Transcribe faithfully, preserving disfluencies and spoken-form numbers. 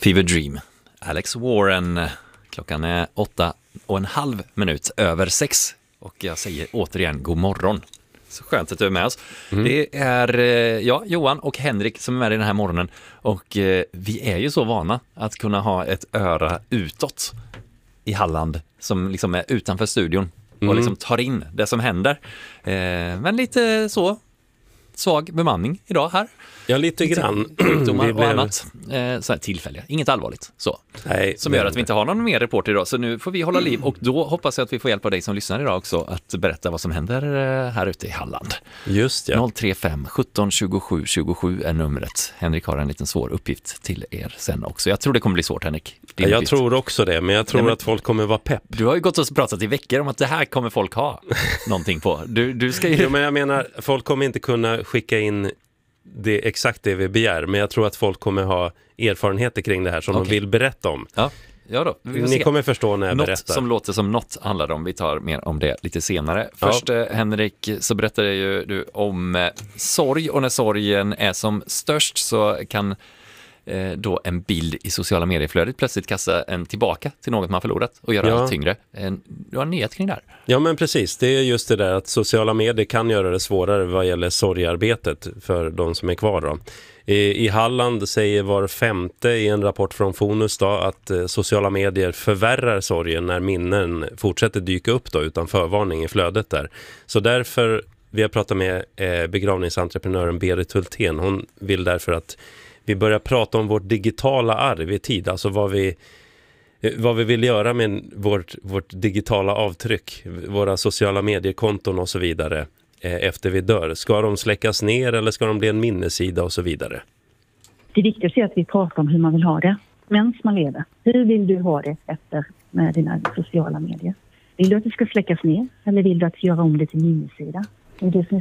Fever Dream, Alex Warren. Klockan är åtta och en halv minut över sex. Och jag säger återigen god morgon. Så skönt att du är med oss. Mm. Det är ja, Johan och Henrik som är med i den här morgonen. Och eh, vi är ju så vana att kunna ha ett öra utåt i Halland som liksom är utanför studion. Mm. Och liksom tar in det som händer. Eh, men lite så svag bemanning idag här. Ja, lite grann. Sjukdomar och blev... annat. Eh, så här tillfälliga. Inget allvarligt. Så. Nej, som gör att vi inte har någon mer reporter idag. Så nu får vi hålla liv. Och då hoppas jag att vi får hjälp av dig som lyssnar idag också att berätta vad som händer här ute i Halland. Just ja. noll tre fem sjutton tjugosju tjugosju är numret. Henrik har en liten svår uppgift till er sen också. Jag tror det kommer bli svårt, Henrik. Ja, jag tror också det. Men jag tror Nej, men... att folk kommer vara pepp. Du har ju gått och pratat i veckor om att det här kommer folk ha någonting på. Du, du ska ju... Jo, men jag menar, folk kommer inte kunna skicka in det är exakt det vi begär, men jag tror att folk kommer ha erfarenheter kring det här som okay. de vill berätta om. Ja, ja då. Ni se. kommer förstå när jag något berättar. Som låter som något handlar om. Vi tar mer om det lite senare. Först, ja. Henrik, så berättar ju du om eh, sorg, och när sorgen är som störst så kan eh, då en bild i sociala medieflödet plötsligt kasta en tillbaka till något man förlorat och göra ja. det tyngre. Du har en nyhet kring det här. Ja, men precis. Det är just det där att sociala medier kan göra det svårare vad gäller sorgarbetet för de som är kvar då. I, i Halland säger var femte i en rapport från Fonus då att eh, sociala medier förvärrar sorgen när minnen fortsätter dyka upp då utan förvarning i flödet där. Så därför, vi har pratat med eh, begravningsentreprenören Berit Hultén. Hon vill därför att vi börjar prata om vårt digitala arv i tid, alltså vad vi vad vi vill göra med vårt, vårt digitala avtryck, våra sociala mediekonton och så vidare eh, efter vi dör. Ska de släckas ner eller ska de bli en minnessida och så vidare? Det viktigaste är att vi pratar om hur man vill ha det medan man lever. Hur vill du ha det efter med dina sociala medier? Vill du att det ska släckas ner eller vill du att göra om det till minnessida? Det är det som är